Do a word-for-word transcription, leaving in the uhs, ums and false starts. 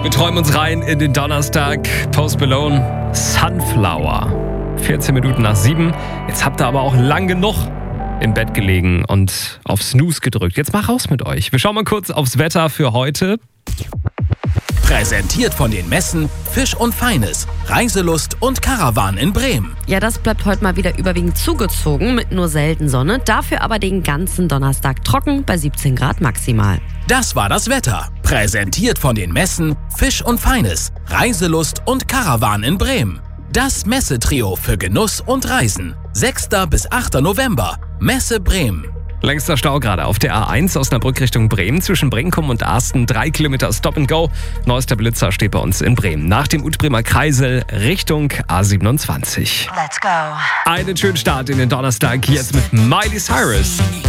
Wir träumen uns rein in den Donnerstag. Post Malone, Sunflower. vierzehn Minuten nach sieben. Jetzt habt ihr aber auch lang genug im Bett gelegen und auf Snooze gedrückt. Jetzt mach raus mit euch. Wir schauen mal kurz aufs Wetter für heute. Präsentiert von den Messen Fisch und Feines, Reiselust und Caravan in Bremen. Ja, das bleibt heute mal wieder überwiegend zugezogen mit nur selten Sonne. Dafür aber den ganzen Donnerstag trocken bei siebzehn Grad maximal. Das war das Wetter. Präsentiert von den Messen Fisch und Feines, Reiselust und Caravan in Bremen. Das Messetrio für Genuss und Reisen. sechster bis achter November. Messe Bremen. Längster Stau gerade auf der A eins Osnabrück Richtung Bremen zwischen Brinkum und Arsten. Drei Kilometer Stop and Go. Neuester Blitzer steht bei uns in Bremen. Nach dem Utbremer Kreisel Richtung A siebenundzwanzig. Let's go. Einen schönen Start in den Donnerstag jetzt mit Miley Cyrus.